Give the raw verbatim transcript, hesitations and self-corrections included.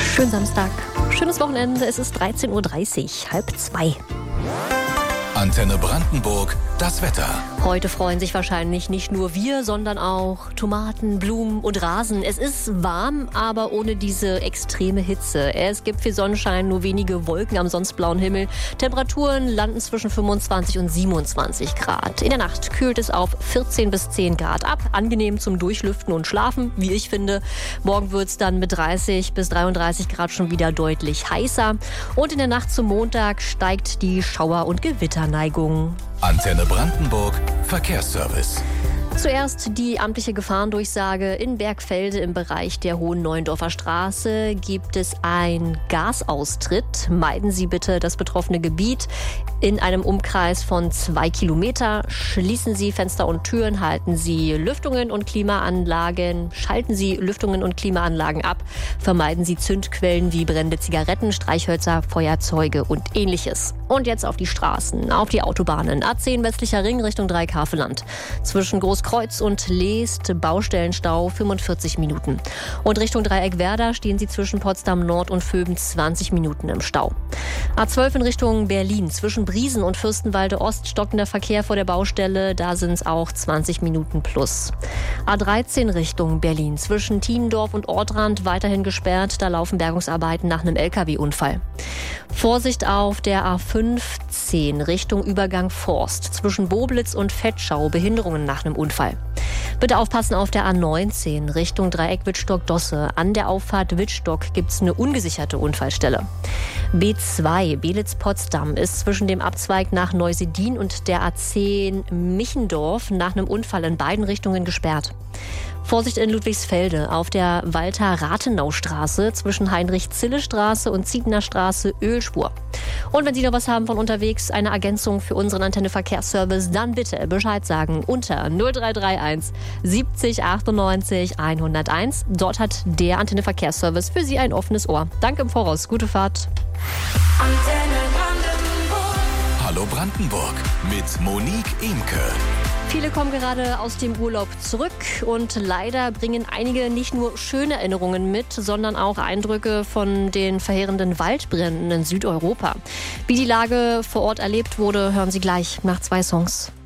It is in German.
Schönen Samstag, schönes Wochenende. Es ist dreizehn Uhr dreißig, halb zwei. Antenne Brandenburg, das Wetter. Heute freuen sich wahrscheinlich nicht nur wir, sondern auch Tomaten, Blumen und Rasen. Es ist warm, aber ohne diese extreme Hitze. Es gibt viel Sonnenschein, nur wenige Wolken am sonst blauen Himmel. Temperaturen landen zwischen fünfundzwanzig und siebenundzwanzig Grad. In der Nacht kühlt es auf vierzehn bis zehn Grad ab. Angenehm zum Durchlüften und Schlafen, wie ich finde. Morgen wird es dann mit dreißig bis dreiunddreißig Grad schon wieder deutlich heißer. Und in der Nacht zum Montag steigt die Schauer- und Gewitterneigung. Antenne Brandenburg, Verkehrsservice. Zuerst die amtliche Gefahrendurchsage. In Bergfelde im Bereich der Hohen Neuendorfer Straße gibt es einen Gasaustritt. Meiden Sie bitte das betroffene Gebiet in einem Umkreis von zwei Kilometer. Schließen Sie Fenster und Türen, halten Sie Lüftungen und Klimaanlagen, schalten Sie Lüftungen und Klimaanlagen ab, vermeiden Sie Zündquellen wie brennende Zigaretten, Streichhölzer, Feuerzeuge und ähnliches. Und jetzt auf die Straßen, auf die Autobahnen. A zehn westlicher Ring Richtung Dreikarfeland. Zwischen Großkreuz und Leest Baustellenstau fünfundvierzig Minuten. Und Richtung Dreieckwerder stehen Sie zwischen Potsdam Nord und Vöben zwanzig Minuten im Stau. A zwölf in Richtung Berlin. Zwischen Briesen und Fürstenwalde Ost stockender Verkehr vor der Baustelle. Da sind es auch zwanzig Minuten plus. A dreizehn Richtung Berlin. Zwischen Tiendorf und Ortrand weiterhin gesperrt. Da laufen Bergungsarbeiten nach einem L K W-Unfall. Vorsicht auf der A fünfzehn Richtung Übergang Forst. Zwischen Boblitz und Vetschau Behinderungen nach einem Unfall. Bitte aufpassen auf der A neunzehn Richtung Dreieck Wittstock-Dosse. An der Auffahrt Wittstock gibt es eine ungesicherte Unfallstelle. B zwei Belitz-Potsdam ist zwischen dem Abzweig nach Neusedin und der A zehn Michendorf nach einem Unfall in beiden Richtungen gesperrt. Vorsicht in Ludwigsfelde auf der Walter-Rathenau-Straße zwischen Heinrich-Zille-Straße und Ziegner Straße Ölspur. Und wenn Sie noch was haben von unterwegs, eine Ergänzung für unseren Antenne-Verkehrsservice, dann bitte Bescheid sagen unter null drei drei eins siebzig achtundneunzig hunderteins. Dort hat der Antenne-Verkehrsservice für Sie ein offenes Ohr. Danke im Voraus, gute Fahrt. Antenne Brandenburg. Hallo Brandenburg mit Monique Imke. Viele kommen gerade aus dem Urlaub zurück und leider bringen einige nicht nur schöne Erinnerungen mit, sondern auch Eindrücke von den verheerenden Waldbränden in Südeuropa. Wie die Lage vor Ort erlebt wurde, hören Sie gleich nach zwei Songs.